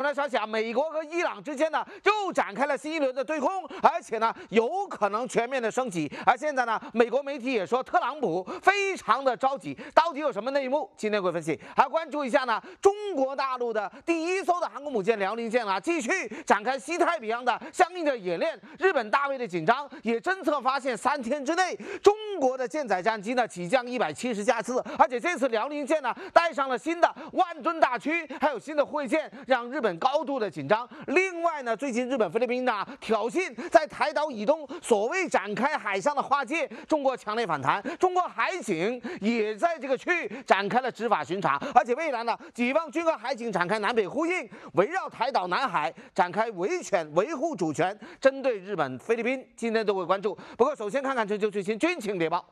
的消息啊，美国和伊朗之间呢又展开了新一轮的对空，而且呢有可能全面的升级。而现在呢，美国媒体也说特朗普非常的着急，到底有什么内幕？今天会分析，还关注一下呢中国大陆的第一艘的航空母舰辽宁舰啊，继续展开西太平洋的相应的演练。日本大为的紧张，也侦测发现3天之内中国的舰载战机呢起降170架次，而且这次辽宁舰呢带上了新的万吨大驱，还有新的护卫舰，让日本高度的紧张。另外呢，最近日本菲律宾呢挑衅在台岛以东所谓展开海上的划界，中国强烈反弹，中国海警也在这个区域展开了执法巡查，而且未来呢，己方军和海警展开南北呼应，围绕台岛南海展开维护主权，针对日本、菲律宾，今天都会关注。不过，首先看看全球最新军情谍报。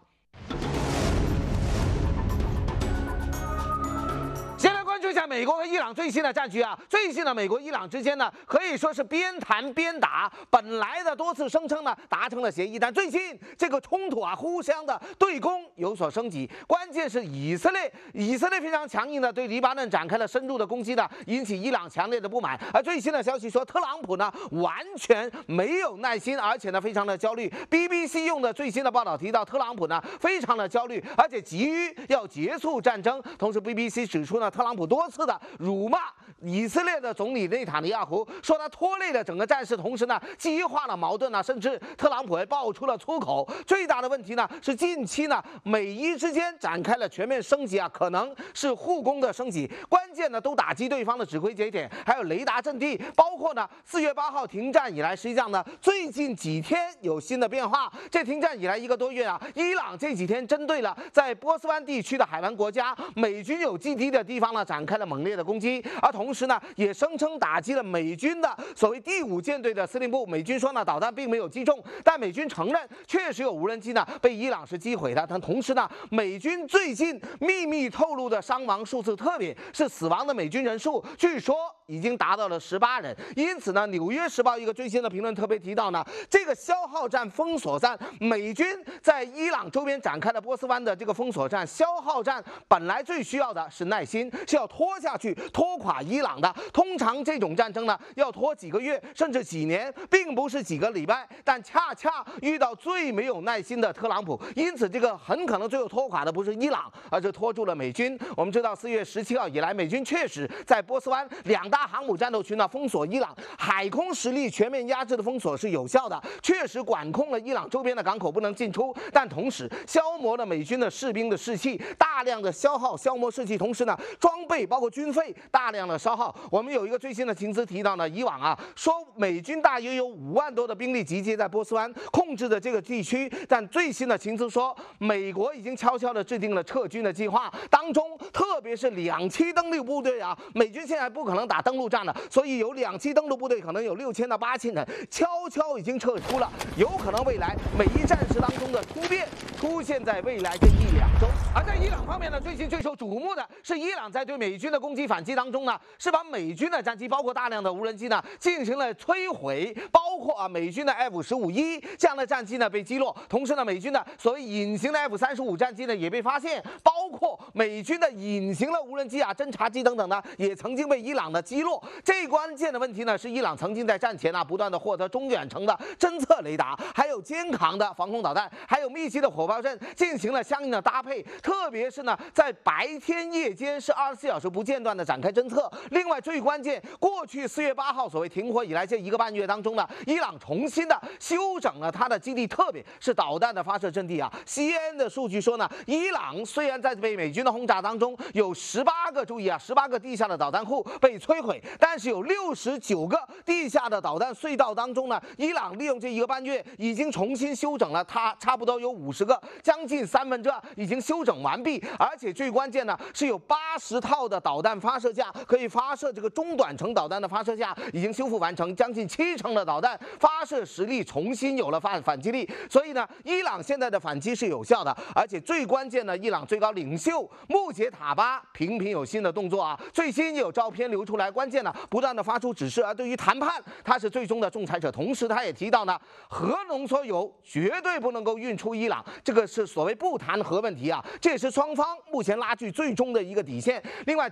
先来关注一下美国和伊朗最新的战局啊！最近呢，美国伊朗之间呢可以说是边谈边打，本来的多次声称呢达成了协议，但最近这个冲突啊，互相的对攻有所升级。关键是以色列非常强硬的对黎巴嫩展开了深入的攻击呢，引起伊朗强烈的不满。而最新的消息说，特朗普呢完全没有耐心，而且呢非常的焦虑。BBC 用的最新的报道提到，特朗普呢非常的焦虑，而且急于要结束战争。同时 BBC 指出呢，特朗普多次的辱骂以色列的总理内塔尼亚胡，说他拖累了整个战事，同时呢激化了矛盾呢，甚至特朗普还爆出了粗口。最大的问题呢是近期呢美伊之间展开了全面升级啊，可能是互攻的升级，关键呢都打击对方的指挥节点，还有雷达阵地，包括呢4月8号停战以来，实际上呢最近几天有新的变化。这停战以来1个多月啊，伊朗这几天针对了在波斯湾地区的海湾国家美军有基地的地方呢展开了猛烈的攻击，而同时呢也声称打击了美军的所谓第5舰队的司令部。美军说呢导弹并没有击中，但美军承认确实有无人机呢被伊朗是击毁的。但同时呢，美军最近秘密透露的伤亡数字，特别是死亡的美军人数，据说已经达到了18人。因此呢，《纽约时报》一个最新的评论特别提到呢，这个消耗战、封锁战，美军在伊朗周边展开了波斯湾的这个封锁战、消耗战，本来最需要的是耐心，是要拖下去、拖垮伊朗的。通常这种战争呢，要拖几个月甚至几年，并不是几个礼拜。但恰恰遇到最没有耐心的特朗普，因此这个很可能最后拖垮的不是伊朗，而是拖住了美军。我们知道4月17号以来，美军确实在波斯湾2大航母战斗群呢封锁伊朗，海空实力全面压制的封锁是有效的，确实管控了伊朗周边的港口不能进出，但同时消磨了美军的士兵的士气，大量的消磨士气，同时呢装备包括军费大量的消耗。我们有一个最新的情资提到呢，以往啊说美军大约有5万多的兵力集结在波斯湾控制的这个地区，但最新的情资说，美国已经悄悄地制定了撤军的计划，当中特别是2栖登陆部队啊，美军现在不可能打登陆战了，所以有2栖登陆部队可能有6000到8000人，悄悄已经撤出了，有可能未来美伊战事当中的突变出现在未来这1、2周。而在伊朗方面呢，最近最受瞩目的是伊朗在对美军的攻击反击当中呢，是把美军的战机包括大量的无人机呢进行了摧毁，包括美军的 F-15E 这样的战机呢被击落，同时呢美军的所谓隐形的 F-35战机呢也被发现，包括美军的隐形的无人机啊、侦察机等等呢也曾经被伊朗的击落。最关键的问题呢是伊朗曾经在战前不断的获得中远程的侦测雷达，还有肩扛的防空导弹，还有密集的火炮阵进行了相应的搭配，特别是呢在白天夜间是24小时不间断的展开侦测。另外最关键，过去4月8号所谓停火以来这1个半月当中呢，伊朗重新的修整了它的基地，特别是导弹的发射阵地啊。CNN 的数据说呢，伊朗虽然在被美军的轰炸当中有18个，注意啊，18个地下的导弹库被摧毁，但是有69个地下的导弹隧道当中呢，伊朗利用这1个半月已经重新修整了，它差不多有50个，将近2/3已经修整完毕。而且最关键呢是有80套的导弹发射架，可以发射这个中短程导弹的发射架已经修复完成，将近70%的导弹发射实力重新有了反击力。所以呢，伊朗现在的反击是有效的，而且最关键呢，伊朗最高领袖穆杰塔巴频频有新的动作啊，最新有照片流出来，关键呢不断的发出指示。而对于谈判，他是最终的仲裁者，同时他也提到呢，核浓缩铀绝对不能够运出伊朗，这个是所谓不谈核问题啊，这也是双方目前拉锯最终的一个底线。另外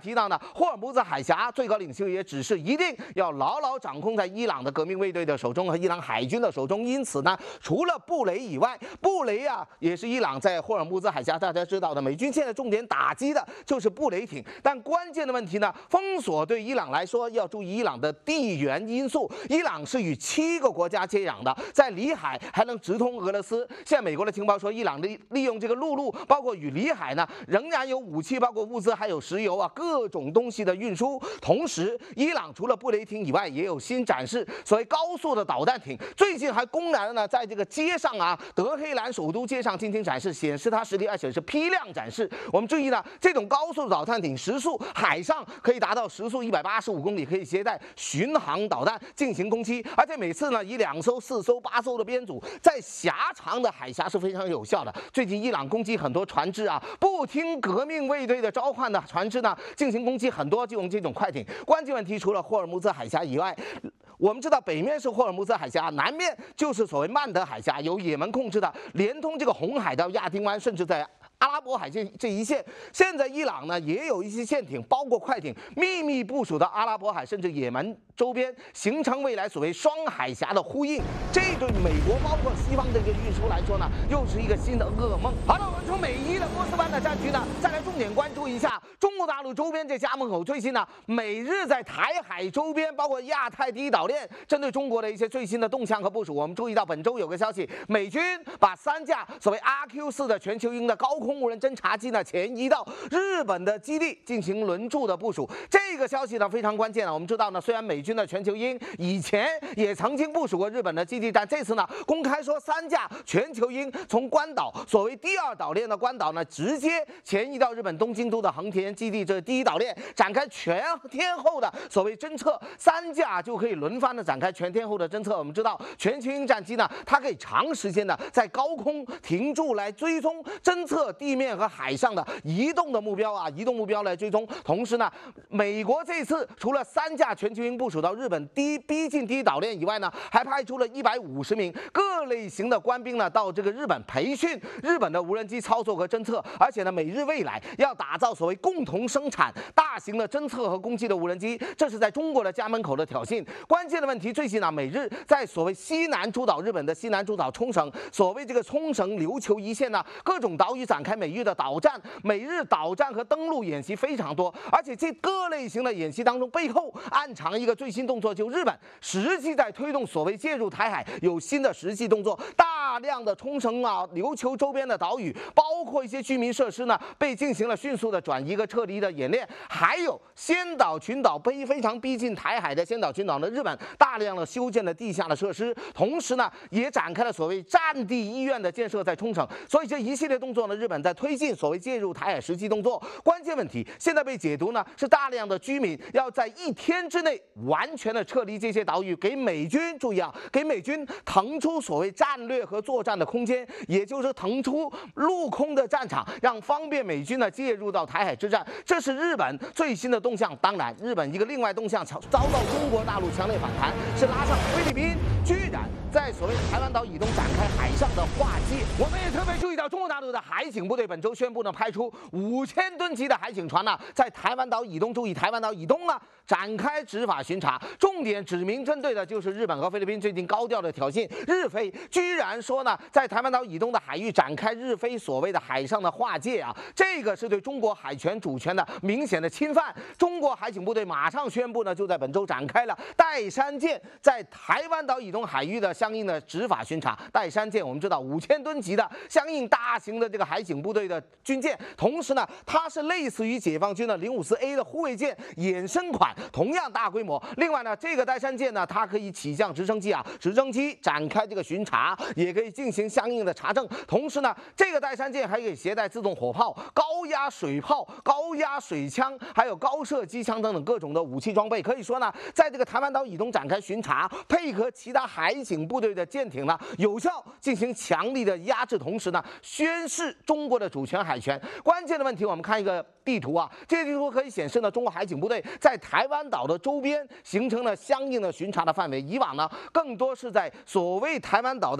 提到呢，霍尔木兹海峡最高领袖也指示一定要牢牢掌控在伊朗的革命卫队的手中和伊朗海军的手中。因此呢，除了布雷以外，布雷啊也是伊朗在霍尔木兹海峡大家知道的，美军现在重点打击的就是布雷艇。但关键的问题呢，封锁对伊朗来说要注意伊朗的地缘因素。伊朗是与7个国家接壤的，在里海还能直通俄罗斯。现在美国的情报说，伊朗利用这个陆路，包括与里海呢，仍然有武器，包括物资，还有石油啊，各种东西的运输。同时，伊朗除了布雷艇以外，也有新展示所谓高速的导弹艇。最近还公然呢，在这个街上啊，德黑兰首都街上进行展示，显示它实力，而且是批量展示。我们注意呢，这种高速导弹艇时速海上可以达到时速185公里，可以携带巡航导弹进行攻击，而且每次呢以2艘、4艘、8艘的编组，在狭长的海峡是非常有效的。最近伊朗攻击很多船只啊，不听革命卫队的召唤的船只呢，进行攻击很多就用这种快艇。关键问题除了霍尔木兹海峡以外，我们知道北面是霍尔木兹海峡，南面就是所谓曼德海峡，由也门控制的，连通这个红海到亚丁湾，甚至在阿拉伯海这一线。现在伊朗呢也有一些舰艇，包括快艇，秘密部署到阿拉伯海甚至也门周边，形成未来所谓双海峡的呼应。这对美国包括西方这个运输来说呢，又是一个新的噩梦。好了，我们从美伊的波斯湾的战局呢，再来重点关注一下中国大陆周边这家门口。最近呢，美日在台海周边，包括亚太第一岛链，针对中国的一些最新的动向和部署。我们注意到本周有个消息，美军把3架所谓 RQ-4的全球鹰的高空无人侦察机呢前移到日本的基地进行轮驻的部署。这个消息呢非常关键了。我们知道呢，虽然美军的全球鹰以前也曾经部署过日本的基地，但这次呢公开说3架全球鹰从关岛所谓第2岛链的关岛呢直接前移到日本东京都的横田基地，这第1岛链展开全天候的所谓侦测，3架就可以轮番的展开全天候的侦测。我们知道全球鹰战机呢，它可以长时间的在高空停驻来追踪侦测地面和海上的移动的目标啊，移动目标来追踪。同时呢，美国这次除了3架全球鹰部署到日本逼近第1岛链以外呢，还派出了150名各类型的官兵呢到这个日本培训日本的无人机操作和侦测。而且呢，美日未来要打造所谓共同生产大型的侦测和攻击的无人机，这是在中国的家门口的挑衅。关键的问题，最近呢，美日在所谓西南诸岛，日本的西南诸岛冲绳，所谓这个冲绳琉球一线呢，各种岛屿展开美日的岛战，美日岛战和登陆演习非常多。而且这各类型的演习当中，背后暗藏一个最新动作，就日本实际在推动所谓介入台海有新的实际动作，大量的冲绳啊、琉球周边的岛屿，包括一些居民设施呢，被进行了迅速的转移和撤离的演练。还有仙岛群岛非常逼近台海的仙岛群岛呢，日本大量的修建了地下的设施，同时呢，也展开了所谓战地医院的建设在冲绳。所以这一系列动作呢，日本在推进所谓介入台海实际动作。关键问题现在被解读呢，是大量的居民要在1天之内完全的撤离这些岛屿，给美军注意啊，给美军腾出所谓战略和作战的空间，也就是腾出陆空的战场，让方便美军呢介入到台海之战。这是日本最新的动向。当然，日本一个另外动向遭到中国大陆强烈反弹，是拉上菲律宾居然在所谓台湾岛以东展开海上的化界。我们也特别注意到，中国大陆的海警部队本周宣布呢，派出5000吨级的海警船呢，在台湾岛以东，注意台湾岛以东呢展开执法巡查，重点指明针对的就是日本和菲律宾最近高调的挑衅。日菲居然说呢，在台湾岛以东的海域展开日菲所谓的海上的划界啊，这个是对中国海权主权的明显的侵犯。中国海警部队马上宣布呢，就在本周展开了岱山舰在台湾岛以东海域的相应的执法巡查。岱山舰我们知道5000吨级的相应大型的这个海警部队的军舰，同时呢，它是类似于解放军的054A 的护卫舰衍生款，同样大规模。另外呢，这个岱山舰呢，它可以起降直升机啊，直升机展开这个巡查，也可以进行相应的查证。同时呢，这个岱山舰还可以携带自动火炮、高压水炮、高压水枪，还有高射机枪等等各种的武器装备。可以说呢，在这个台湾岛以东展开巡查，配合其他海警部队的舰艇呢，有效进行强力的压制，同时呢，宣示中国的主权海权。关键的问题，我们看一个地图啊，这个地图可以显示呢，中国海警部队在台湾岛的周边形成了相应的巡查的范围。以往呢，更多是在所谓台湾岛的这个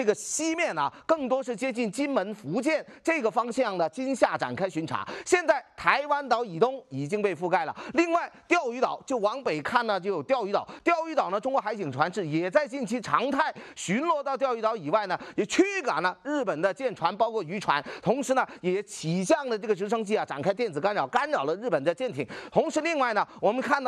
个西面呢，更多是接近金门、福建这个方向的金厦展开巡查。现在台湾岛以东已经被覆盖了，另外钓鱼岛就往北看呢，就有钓鱼岛。钓鱼岛呢，中国海警船只也在近期常态巡逻到钓鱼岛以外呢，也驱赶了日本的舰船，包括渔船，同时呢，也起降了这个直升机啊，展开电子干扰，干扰了日本的舰艇。同时，另外呢，我们看到。